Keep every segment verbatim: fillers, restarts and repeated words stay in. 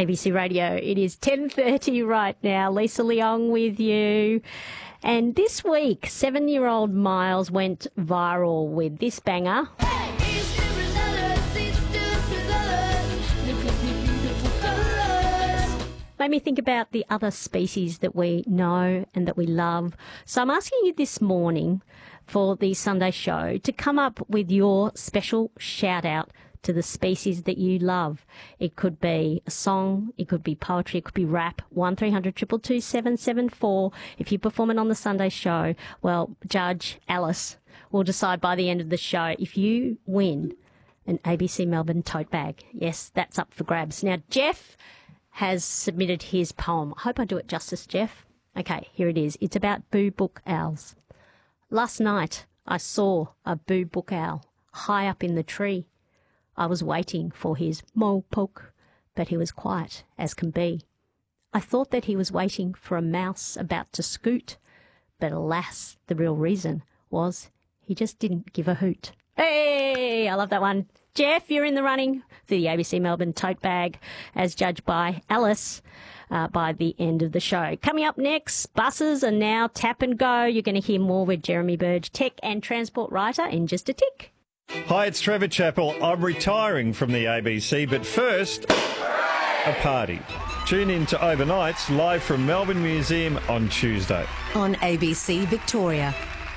A B C Radio. It is ten thirty right now. Lisa Leong with you. And this week, seven-year-old Miles went viral with this banger. Made me think about the other species that we know and that we love. So I'm asking you this morning for the Sunday show to come up with your special shout-out to the species that you love. It could be a song, it could be poetry, it could be rap. one three hundred two two two seven seven four. If you perform it on the Sunday show, well, Judge Alice will decide by the end of the show if you win an A B C Melbourne tote bag. Yes, that's up for grabs. Now, Jeff has submitted his poem. I hope I do it justice, Jeff. Okay, here it is. It's about boo book owls. Last night, I saw a boo book owl high up in the tree. I was waiting for his mo-poke, but he was quiet as can be. I thought that he was waiting for a mouse about to scoot, but alas, the real reason was he just didn't give a hoot. Hey, I love that one. Jeff, you're in the running for the A B C Melbourne tote bag, as judged by Alice uh, by the end of the show. Coming up next, buses are now tap and go. You're going to hear more with Jeremy Burge, tech and transport writer, in just a tick. Hi, it's Trevor Chappell. I'm retiring from the A B C, but first, a party. Tune in to Overnights, live from Melbourne Museum on Tuesday. On A B C Victoria.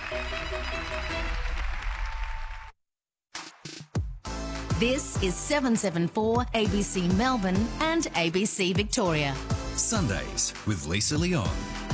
This is seven seven four A B C Melbourne and A B C Victoria. Sundays with Lisa Leong.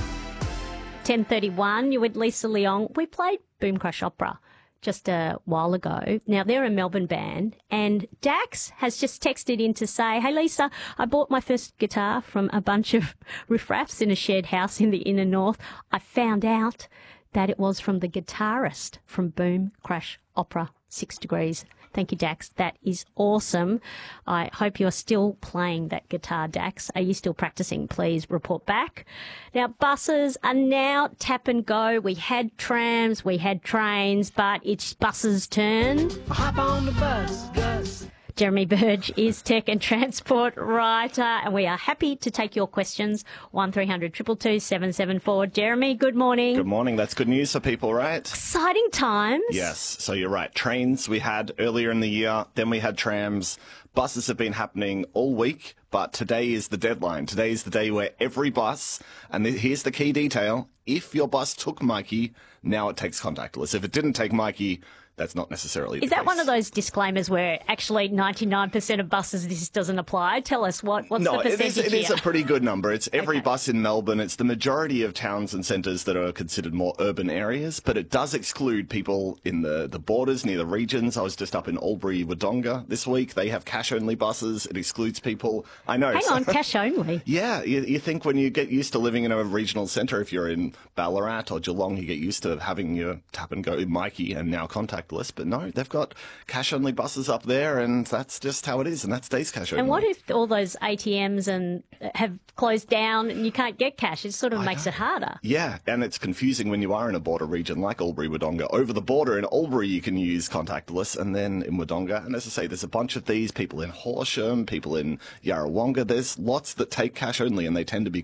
ten thirty-one, you're with Lisa Leong. We played Boom Crush Opera just a while ago. Now, they're a Melbourne band, and Dax has just texted in to say, hey, Lisa, I bought my first guitar from a bunch of riffraffs in a shared house in the inner north. I found out that it was from the guitarist from Boom Crush Opera, Six Degrees. Thank you, Dax. That is awesome. I hope you're still playing that guitar, Dax. Are you still practicing? Please report back. Now, buses are now tap and go. We had trams, we had trains, but it's buses' turn. Hop on the bus, bus. Jeremy Burge is tech and transport writer, and we are happy to take your questions. one three hundred two two two seven seven four. Jeremy, good morning. Good morning. That's good news for people, right? Exciting times. Yes. So you're right. Trains we had earlier in the year. Then we had trams. Buses have been happening all week, but today is the deadline. Today is the day where every bus, and here's the key detail, if your bus took Mikey, now it takes contactless. If it didn't take Mikey, that's not necessarily the Is that case. one of those disclaimers where actually ninety-nine percent of buses this doesn't apply? Tell us what, what's no, the percentage it is, it here? is a pretty good number. It's every Okay. bus in Melbourne. It's the majority of towns and centres that are considered more urban areas, but it does exclude people in the, the borders, near the regions. I was just up in Albury, Wodonga this week. They have cash-only buses. It excludes people. I know. Hang so- on, cash only. Yeah, you, you think when you get used to living in a regional centre, if you're in Ballarat or Geelong, you get used to having your tap and go Mikey and now contactless. But no, they've got cash only buses up there, and that's just how it is, and that stays cash only. And what if all those A T Ms and have closed down and you can't get cash? It sort of I makes know. it harder. Yeah, and it's confusing when you are in a border region like Albury, Wodonga. Over the border in Albury, you can use contactless, and then in Wodonga, and as I say, there's a bunch of these, people in Horsham, people in Yarrawonga, there's lots that take cash only, and they tend to be